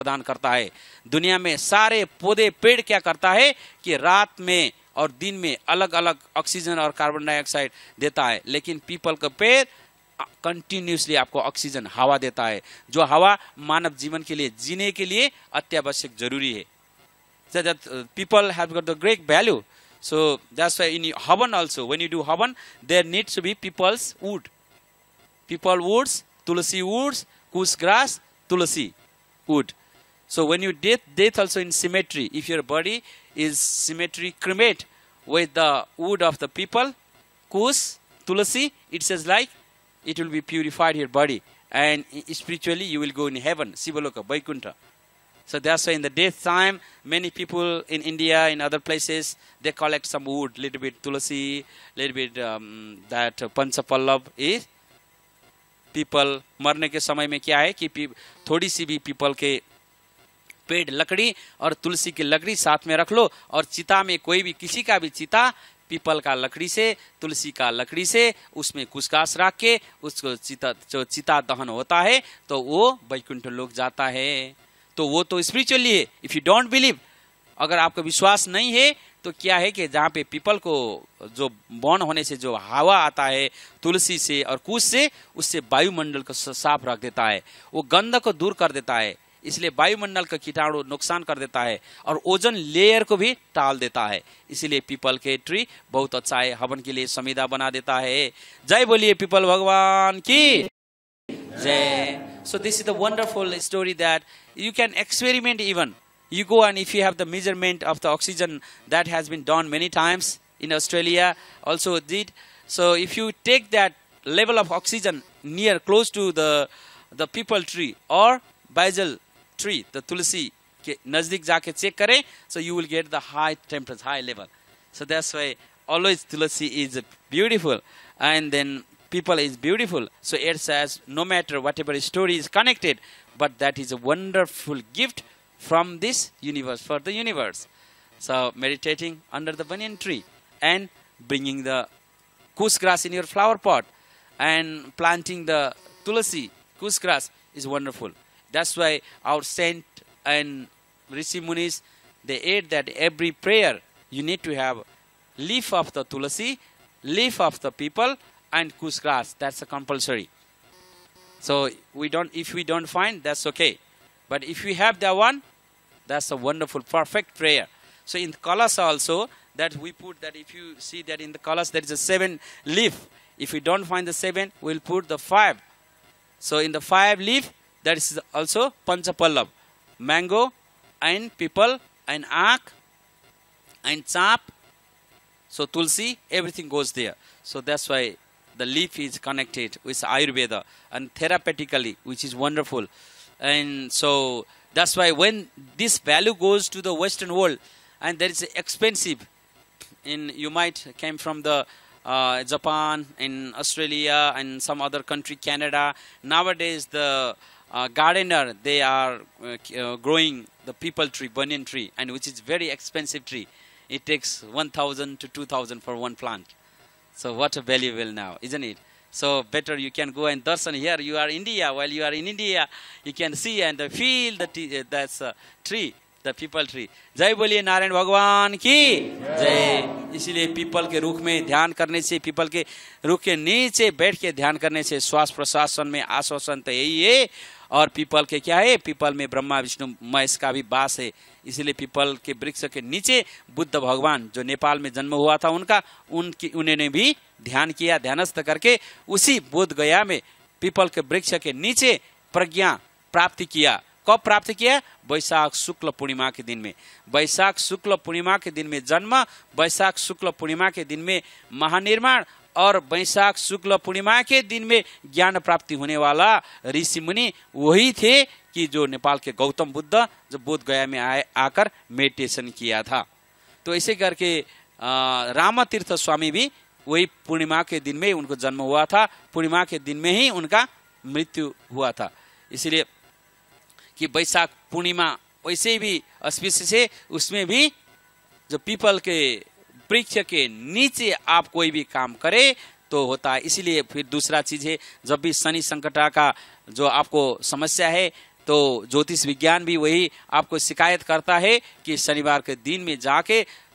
प्रदान करता है। दुनिया में सारे पौधे पेड़ क्या करता है कि रात में और दिन में अलग अलग ऑक्सीजन और कार्बन डाइऑक्साइड देता है, लेकिन पीपल का पेड़ कंटिन्यूसली आपको ऑक्सीजन हवा देता है, जो हवा मानव जीवन के लिए जीने के लिए अत्यावश्यक जरूरी है। So that people have got the great value. So that's why in Havan also, when you do Havan, there needs to be people's wood. People woods, tulsi woods, kush grass, tulsi wood. So when you death also in cemetery, if your body is cemetery cremate with the wood of the people, kush, tulsi, it says like it will be purified your body, and spiritually you will go in heaven, Sivaloka, Vaikuntha. So that's why in the death time, many people in India, in other places, they collect some wood, little bit tulsi, little bit that panchapallab is. People मरने के समय में क्या है कि थोड़ी सी भी people के पेड़ लकड़ी और तुलसी की लकड़ी साथ में रख लो, और चिता में कोई भी किसी का भी चिता पीपल का लकड़ी से, तुलसी का लकड़ी से, उसमें कुशकास रख के उसको जो चिता दहन होता है तो वो वैकुंठ लोक जाता है। तो वो तो स्पिरिचुअली है। इफ यू डोंट बिलीव, अगर आपका विश्वास नहीं है तो क्या है कि जहाँ पे पीपल को जो बर्न होने से जो हवा आता है तुलसी से और कुश से, उससे वायुमंडल को साफ रख देता है, वो गंध को दूर कर देता है, इसलिए वायुमंडल का कीटाणु नुकसान कर देता है और ओजोन लेयर को भी टाल देता है। इसीलिए पीपल के ट्री बहुत अच्छा है, हवन के लिए समिधा बना देता है। जय बोलिए पीपल भगवान की जय। So this is the wonderful story that you can experiment even. You go and if you have the measurement of the oxygen, that has been done many times in Australia also did. So if you take that level of oxygen near close to the peepal tree or basil tree, the tulsi के नजदीक जाके check करें, so you will get the high temperature, high level. So that's why always tulsi is beautiful, and then people is beautiful. So it says no matter whatever story is connected, but that is a wonderful gift from this universe for the universe. So meditating under the banyan tree and bringing the kush grass in your flower pot and planting the tulsi kush grass is wonderful. That's why our saint and Rishi Munis, they ate that every prayer you need to have leaf of the tulsi, leaf of the people, and kush grass. That's a compulsory. So if we don't find, that's okay. But if we have that one, that's a wonderful, perfect prayer. So in the kalas also, that we put that, if you see that in the kalas there is a 7 leaf. If we don't find the 7, we'll put the 5. So in the 5 leaf, that is also panchapallab, mango and people and aak and chap. So tulsi, everything goes there. So that's why the leaf is connected with Ayurveda and therapeutically, which is wonderful. And so that's why when this value goes to the Western world, and that is expensive, you might came from the Japan and Australia and some other country, Canada. Nowadays the gardener, they are growing the peepal tree, banyan tree, and which is very expensive tree. It takes 1,000 to 2,000 for one plant. So what a valuable now, isn't it? So better you can go and darshan here. You are in India. While you are in India, you can see and feel that's a tree, the peepal tree. जय बोलिए नारायण भगवान की जय। इसीलिए people के रुख में ध्यान करने से, पीपल के रुख के नीचे बैठ के ध्यान करने से श्वास प्रश्वासन में आश्वासन तो यही है। और पीपल के क्या है, पीपल में ब्रह्मा विष्णु महेश का भी वास है। इसलिए पीपल के वृक्ष के नीचे बुद्ध भगवान जो नेपाल में जन्म हुआ था उन्होंने भी ध्यान किया, ध्यानस्थ करके उसी बोध गया में पीपल के वृक्ष के नीचे प्रज्ञा प्राप्ति किया। कब प्राप्त किया? वैशाख शुक्ल पूर्णिमा के दिन में। वैशाख शुक्ल पूर्णिमा के दिन में जन्म, वैशाख शुक्ल पूर्णिमा के दिन में महानिर्माण, और वैशाख शुक्ल पूर्णिमा के दिन में ज्ञान प्राप्ति होने वाला ऋषि मुनि वही थे कि जो नेपाल के गौतम बुद्ध जो बोध गया में आकर मेडिटेशन किया था। तो ऐसे करके रामतीर्थ स्वामी भी वही पूर्णिमा के दिन में उनको जन्म हुआ था, पूर्णिमा के दिन में ही उनका मृत्यु हुआ था। इसलिए कि वैशाख पूर्णिमा वैसे भी auspicious से उसमें भी जो पीपल के वृक्ष के नीचे आप कोई भी काम करे तो होता है। इसीलिए फिर दूसरा चीज है, जब भी शनि संकटा का जो आपको समस्या है, तो ज्योतिष विज्ञान भी वही आपको शिकायत करता है कि शनिवार के दिन में जाके